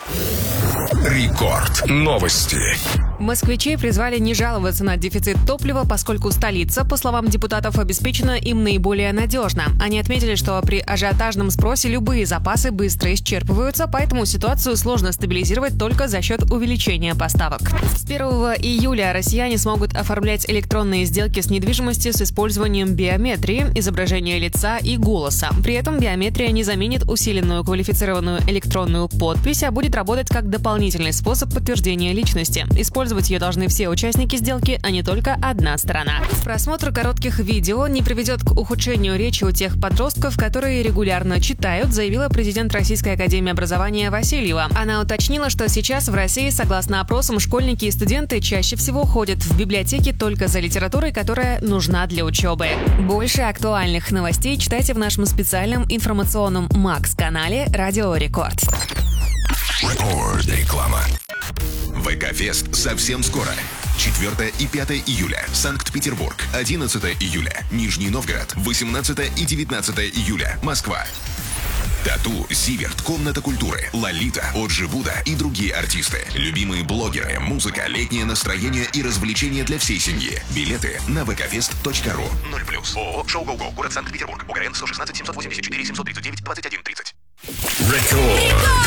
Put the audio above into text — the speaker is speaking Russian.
Рекорд. Новости. Москвичей призвали не жаловаться на дефицит топлива, поскольку столица, по словам депутатов, обеспечена им наиболее надежно. Они отметили, что при ажиотажном спросе любые запасы быстро исчерпываются, поэтому ситуацию сложно стабилизировать только за счет увеличения поставок. С 1 июля россияне смогут оформлять электронные сделки с недвижимостью с использованием биометрии, изображения лица и голоса. При этом биометрия не заменит усиленную квалифицированную электронную подпись, а будет работать как дополнительный способ подтверждения личности. Использовать ее должны все участники сделки, а не только одна сторона. Просмотр коротких видео не приведет к ухудшению речи у тех подростков, которые регулярно читают, заявила президент Российской академии образования Васильева. Она уточнила, что сейчас в России, согласно опросам, школьники и студенты чаще всего ходят в библиотеки только за литературой, которая нужна для учебы. Больше актуальных новостей читайте в нашем специальном информационном Макс-канале «Радио Рекорд». Реклама. ВК-фест совсем скоро. 4 и 5 июля. Санкт-Петербург. 11 июля. Нижний Новгород. 18 и 19 июля. Москва. Тату, Зиверт, Комната культуры, Лолита, Оджи Буда и другие артисты. Любимые блогеры, музыка, летнее настроение и развлечения для всей семьи. Билеты на vkfest.ru. 0+. ООО «Шоу Го-Го», город Санкт-Петербург. УГРН 116 784 739 21 30. Рекорд.